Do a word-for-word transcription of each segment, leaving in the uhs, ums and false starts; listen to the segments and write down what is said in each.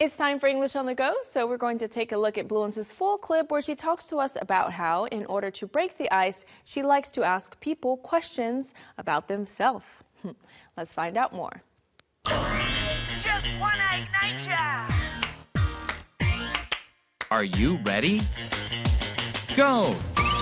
It's time for English on the Go, so we're going to take a look at Bluence's full clip where she talks to us about how, in order to break the ice, she likes to ask people questions about themselves. Let's find out more. Just one egg nature. Are you ready? Go!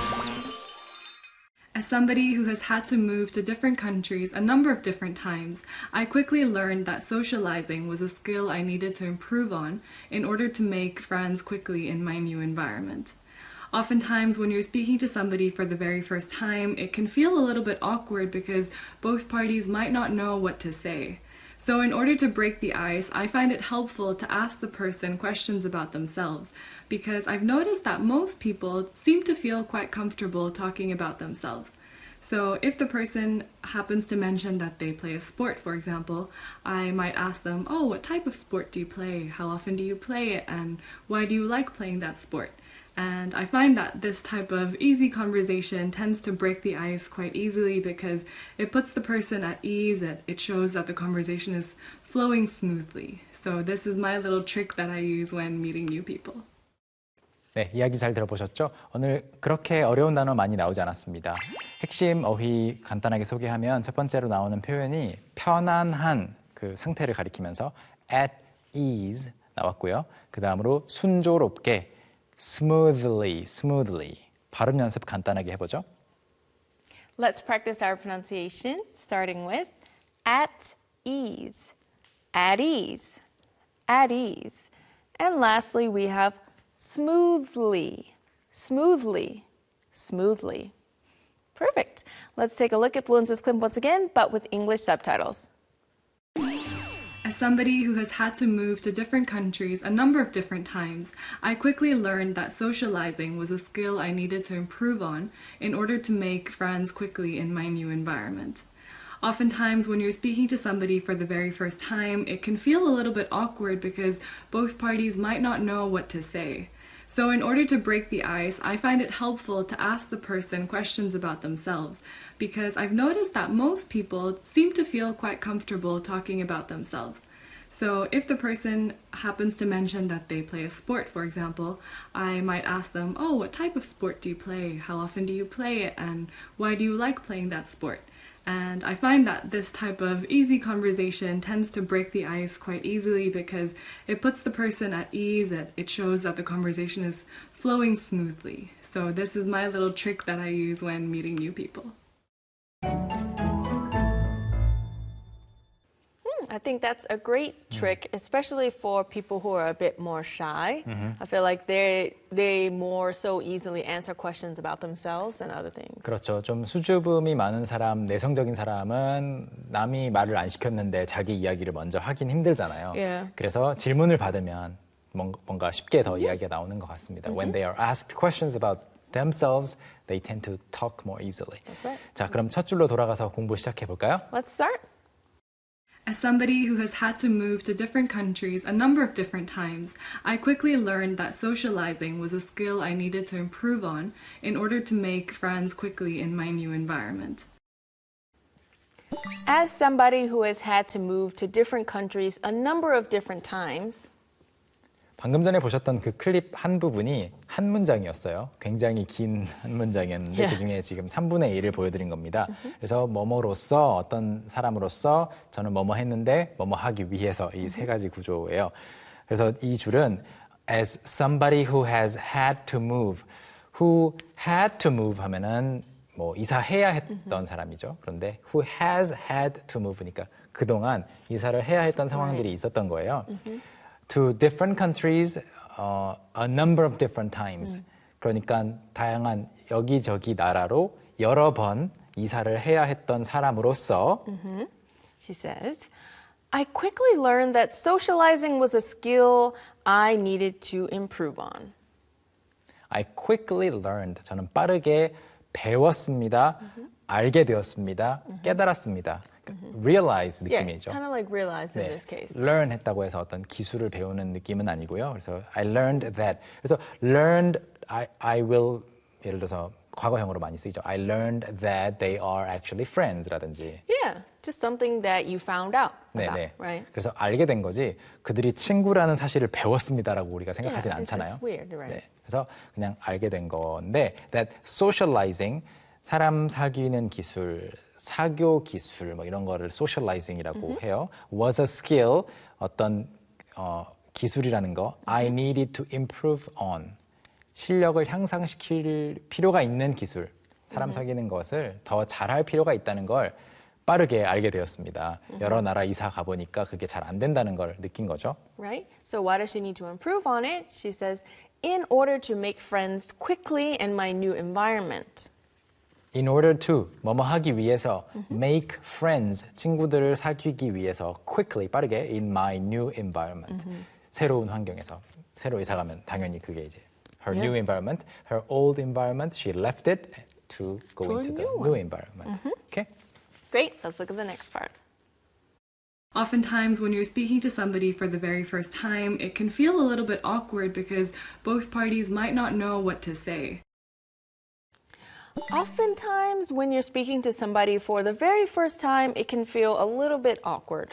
As somebody who has had to move to different countries a number of different times, I quickly learned that socializing was a skill I needed to improve on in order to make friends quickly in my new environment. Oftentimes, when you're speaking to somebody for the very first time, it can feel a little bit awkward because both parties might not know what to say. So in order to break the ice, I find it helpful to ask the person questions about themselves, because I've noticed that most people seem to feel quite comfortable talking about themselves. So if the person happens to mention that they play a sport, for example, I might ask them, oh, what type of sport do you play? How often do you play it? And why do you like playing that sport? And I find that this type of easy conversation tends to break the ice quite easily because it puts the person at ease, and it shows that the conversation is flowing smoothly. So this is my little trick that I use when meeting new people. 네, 이야기 잘 들어보셨죠? 오늘 그렇게 어려운 단어 많이 나오지 않았습니다. 핵심 어휘 간단하게 소개하면 첫 번째로 나오는 표현이 편안한 그 상태를 가리키면서 at ease 나왔고요. 그 다음으로 순조롭게 smoothly, smoothly. 발음 연습 간단하게 해보죠. Let's practice our pronunciation, starting with at ease, at ease, at ease. And lastly, we have smoothly, smoothly, smoothly. Perfect. Let's take a look at Bluence's clip once again, but with English subtitles. As somebody who has had to move to different countries a number of different times, I quickly learned that socializing was a skill I needed to improve on in order to make friends quickly in my new environment. Oftentimes, when you're speaking to somebody for the very first time, it can feel a little bit awkward because both parties might not know what to say. So in order to break the ice, I find it helpful to ask the person questions about themselves, because I've noticed that most people seem to feel quite comfortable talking about themselves. So if the person happens to mention that they play a sport, for example, I might ask them, oh, what type of sport do you play? How often do you play it? And why do you like playing that sport? And I find that this type of easy conversation tends to break the ice quite easily because it puts the person at ease, and it shows that the conversation is flowing smoothly. So this is my little trick that I use when meeting new people. I think that's a great trick, especially for people who are a bit more shy. Mm-hmm. I feel like they they more so easily answer questions about themselves than other things. 그렇죠. 좀 수줍음이 많은 사람, 내성적인 사람은 남이 말을 안 시켰는데 자기 이야기를 먼저 하긴 힘들잖아요. Yeah. 그래서 질문을 받으면 뭔가 쉽게 더 이야기가 나오는 것 같습니다. Mm-hmm. When they are asked questions about themselves, they tend to talk more easily. That's right. 자, 그럼 첫 줄로 돌아가서 공부 시작해 볼까요? Let's start. As somebody who has had to move to different countries a number of different times, I quickly learned that socializing was a skill I needed to improve on in order to make friends quickly in my new environment. As somebody who has had to move to different countries a number of different times, 방금 전에 보셨던 그 클립 한 부분이 한 문장이었어요. 굉장히 긴 한 문장이었는데 yeah. 그중에 지금 삼분의 일을 보여드린 겁니다. Mm-hmm. 그래서 뭐뭐로서 어떤 사람으로서 저는 뭐뭐 했는데 뭐뭐 하기 위해서 이 세 가지 구조예요. 그래서 이 줄은 as somebody who has had to move, who had to move 하면은 뭐 이사해야 했던 mm-hmm. 사람이죠. 그런데 who has had to move니까 그동안 이사를 해야 했던 상황들이 right. 있었던 거예요. Mm-hmm. To different countries, uh, a number of different times. 음. 그러니까 다양한 여기저기 나라로 여러 번 이사를 해야 했던 사람으로서 Mm-hmm. She says, I quickly learned that socializing was a skill I needed to improve on. I quickly learned. 저는 빠르게 배웠습니다. Mm-hmm. 알게 되었습니다. Mm-hmm. 깨달았습니다. Mm-hmm. realize 느낌이죠. Yeah, kind of like realized in 네, this case. learn 했다고 해서 어떤 기술을 배우는 느낌은 아니고요. 그래서 I learned that. 그래서 learned, I, I will 예를 들어서 과거형으로 많이 쓰이죠. I learned that they are actually friends라든지. Yeah, just something that you found out about, 네네. right? 그래서 알게 된 거지 그들이 친구라는 사실을 배웠습니다라고 우리가 생각하진 Yeah, it's 않잖아요. just weird, right? 네, 그래서 그냥 알게 된 건데 that socializing 사람 사귀는 기술, 사교 기술 뭐 이런 거를 socializing이라고 Mm-hmm. 해요. was a skill 어떤 어, 기술이라는 거 I needed to improve on 실력을 향상시킬 필요가 있는 기술 사람 사귀는 것을 더 잘할 필요가 있다는 걸 빠르게 알게 되었습니다. 여러 나라 이사 가보니까 그게 잘 안 된다는 걸 느낀 거죠. Right? So why does she need to improve on it? She says, in order to make friends quickly in my new environment. In order to 뭐뭐 하기 위해서 make friends 친구들을 사귀기 위해서 quickly 빠르게 in my new environment 새로운 환경에서 새로 이사 가면 당연히 그게 이제 her Yeah. new environment, her old environment, she left it to go To a into the new new one. environment. Okay? Great, let's look at the next part. Oftentimes, when you're speaking to somebody for the very first time, it can feel a little bit awkward because both parties might not know what to say. Oftentimes, when you're speaking to somebody for the very first time, it can feel a little bit awkward.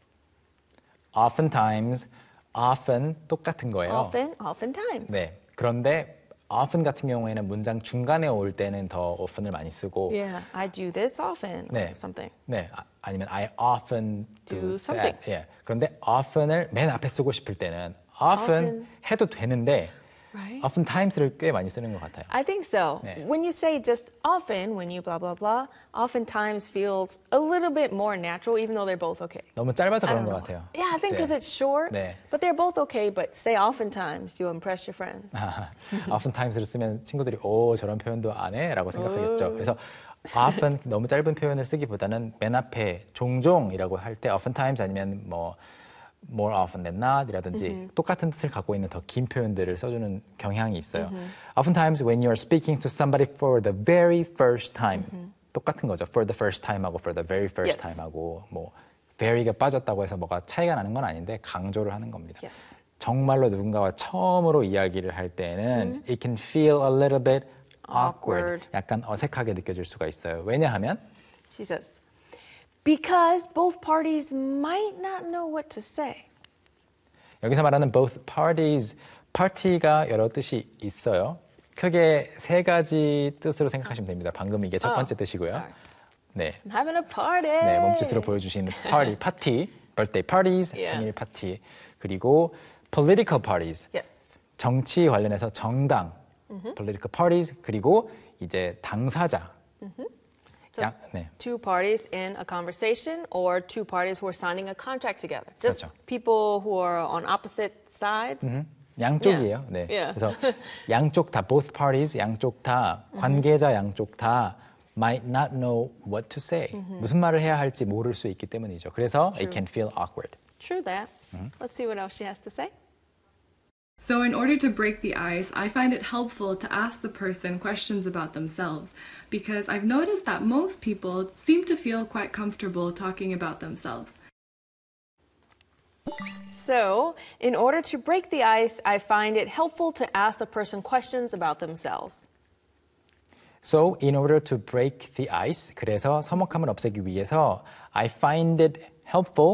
Oftentimes, often 똑같은 거예요. Often, oftentimes. 네. 그런데 often 같은 경우에는 문장 중간에 올 때는 더 often을 많이 쓰고 Yeah, I do this often 네. or something. 네, 아, 아니면 I often do, Do that. something. 예. 그런데 often을 맨 앞에 쓰고 싶을 때는 often, Often. 해도 되는데 Right? oftentime를 꽤 많이 쓰는 것 같아요. I think so. 네. When you say just often, when you blah, blah, blah, oftentimes feels a little bit more natural, even though they're both okay. 너무 짧아서 I 그런 don't 것 know. 같아요. Yeah, I think because 네. it's short, 네. but they're both okay, but say oftentimes, you'll impress your friends. oftentime를 쓰면 친구들이 오 저런 표현도 안 해? 라고 생각하겠죠. 그래서 often 너무 짧은 표현을 쓰기보다는 맨 앞에 종종이라고 할 때 oftentimes 아니면 뭐 more often than not 이라든지 똑같은 뜻을 갖고 있는 더 긴 표현들을 써주는 경향이 있어요. Oftentimes when you're speaking to somebody for the very first time 똑같은 거죠. for the first time하고 for the very first Yes. time하고 뭐 very가 빠졌다고 해서 뭐가 차이가 나는 건 아닌데 강조를 하는 겁니다. Yes. 정말로 누군가와 처음으로 이야기를 할 때는 it can feel a little bit awkward. Awkward. 약간 어색하게 느껴질 수가 있어요. 왜냐하면 She says, because both parties might not know what to say. 여기서 말하는 both parties, party가 여러 뜻이 있어요. 크게 세 가지 뜻으로 생각하시면 됩니다. 방금 이게 첫 번째 Oh, 뜻이고요. sorry. 네, I'm having a party. 네 몸짓으로 보여주신 party, 파티, birthday parties, Yeah. 생일 파티, 그리고 political parties, Yes. 정치 관련해서 정당, political parties, 그리고 이제 당사자. So 양, 네. two parties in a conversation or two parties who are signing a contract together. Just 그렇죠. people who are on opposite sides. 양쪽이에요. 네. Yeah. 그래서 양쪽 다 both parties, 양쪽 다 관계자 양쪽 다 might not know what to say. 무슨 말을 해야 할지 모를 수 있기 때문이죠. 그래서 it can feel awkward. True that. Let's see what else she has to say. So, in order to break the ice, I find it helpful to ask the person questions about themselves because I've noticed that most people seem to feel quite comfortable talking about themselves. So, in order to break the ice, I find it helpful to ask the person questions about themselves. So, in order to break the ice, 그래서 서먹함을 없애기 위해서 I find it helpful